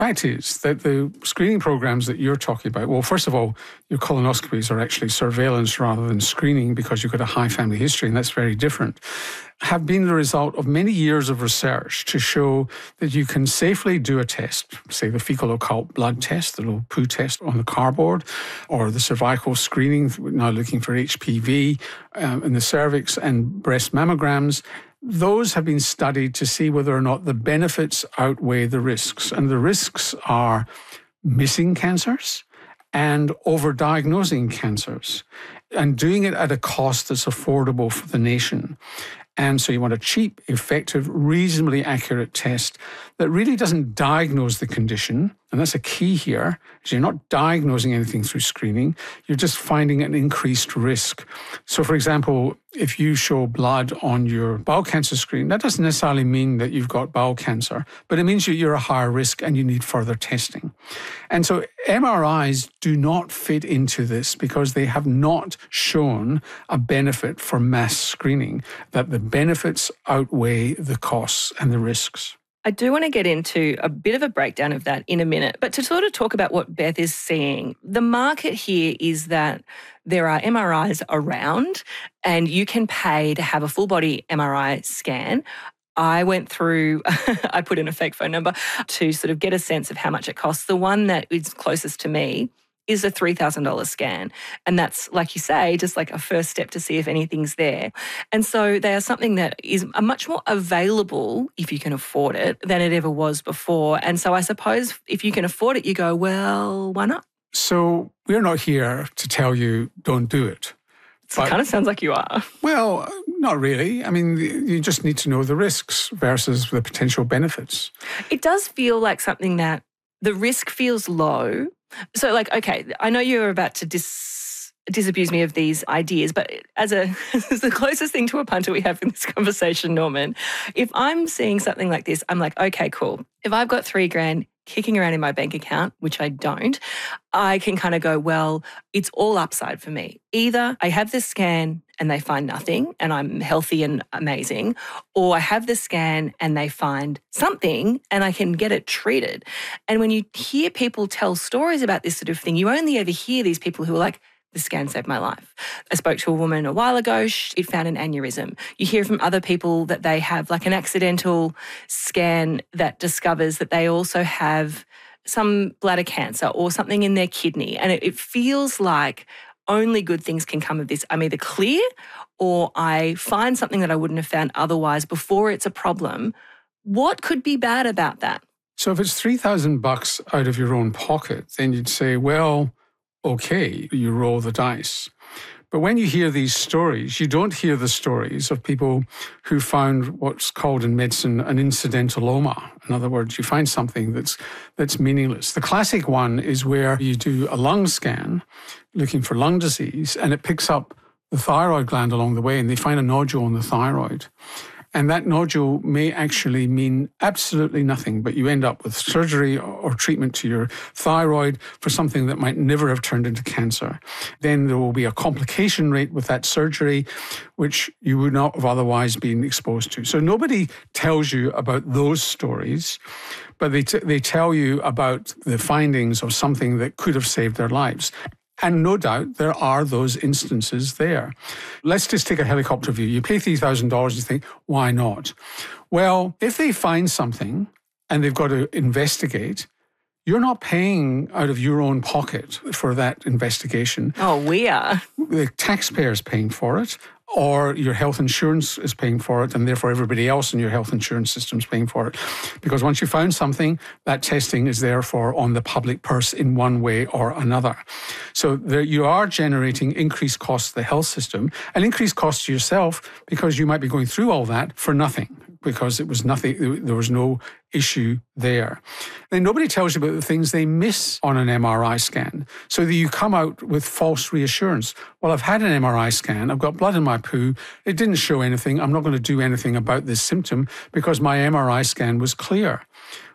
fact is that the screening programs that you're talking about, well, first of all, your colonoscopies are actually surveillance rather than screening because you've got a high family history, and that's very different, have been the result of many years of research to show that you can safely do a test, say the fecal occult blood test, the little poo test on the cardboard, or the cervical screening, now looking for HPV in the cervix, and breast mammograms. Those have been studied to see whether or not the benefits outweigh the risks. And the risks are missing cancers and overdiagnosing cancers, and doing it at a cost that's affordable for the nation. And so you want a cheap, effective, reasonably accurate test that really doesn't diagnose the condition. And that's a key here, is you're not diagnosing anything through screening. You're just finding an increased risk. So, for example, if you show blood on your bowel cancer screen, that doesn't necessarily mean that you've got bowel cancer, but it means you're a higher risk and you need further testing. And so MRIs do not fit into this because they have not shown a benefit for mass screening, that the benefits outweigh the costs and the risks. I do want to get into a bit of a breakdown of that in a minute, but to sort of talk about what Beth is seeing, the market here is that there are MRIs around and you can pay to have a full body MRI scan. I went through, I put in a fake phone number to sort of get a sense of how much it costs. The one that is closest to me is a $3,000 scan. And that's, like you say, just like a first step to see if anything's there. And so they are something that is much more available if you can afford it than it ever was before. And so I suppose if you can afford it, you go, well, why not? So we're not here to tell you don't do it. It kind of sounds like you are. Well, not really. I mean, you just need to know the risks versus the potential benefits. It does feel like something that the risk feels low. So, like, okay, I know you're about to disabuse me of these ideas, but as the closest thing to a punter we have in this conversation, Norman, if I'm seeing something like this, I'm like, okay, cool. If I've got $3,000 kicking around in my bank account, which I don't, I can kind of go, well, it's all upside for me. Either I have this scan and they find nothing and I'm healthy and amazing, or I have the scan and they find something and I can get it treated. And when you hear people tell stories about this sort of thing, you only ever hear these people who are like, the scan saved my life. I spoke to a woman a while ago, it found an aneurysm. You hear from other people that they have like an accidental scan that discovers that they also have some bladder cancer or something in their kidney. And it feels like only good things can come of this. I'm either clear or I find something that I wouldn't have found otherwise before it's a problem. What could be bad about that? So if it's $3,000 out of your own pocket, then you'd say, well, okay, you roll the dice. But when you hear these stories, you don't hear the stories of people who found what's called in medicine an incidentaloma. In other words, you find something that's meaningless. The classic one is where you do a lung scan looking for lung disease and it picks up the thyroid gland along the way and they find a nodule on the thyroid. And that nodule may actually mean absolutely nothing, but you end up with surgery or treatment to your thyroid for something that might never have turned into cancer. Then there will be a complication rate with that surgery, which you would not have otherwise been exposed to. So nobody tells you about those stories, but they tell you about the findings of something that could have saved their lives. And no doubt there are those instances there. Let's just take a helicopter view. You pay $3,000, you think, why not? Well, if they find something and they've got to investigate, you're not paying out of your own pocket for that investigation. Oh, we are. The taxpayer's paying for it, or your health insurance is paying for it, and therefore everybody else in your health insurance system is paying for it. Because once you found something, that testing is therefore on the public purse in one way or another. So there you are generating increased costs to the health system and increased costs to yourself because you might be going through all that for nothing, because it was nothing, there was no issue there. Then nobody tells you about the things they miss on an MRI scan, so that you come out with false reassurance. Well, I've had an MRI scan, I've got blood in my poo, it didn't show anything, I'm not going to do anything about this symptom because my MRI scan was clear.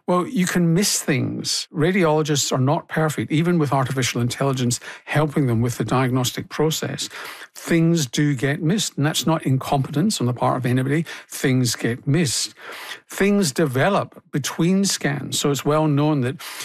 Well, you can miss things. Radiologists are not perfect, even with artificial intelligence helping them with the diagnostic process. Things do get missed, and that's not incompetence on the part of anybody. Things get missed. Things develop between scans. So it's well known that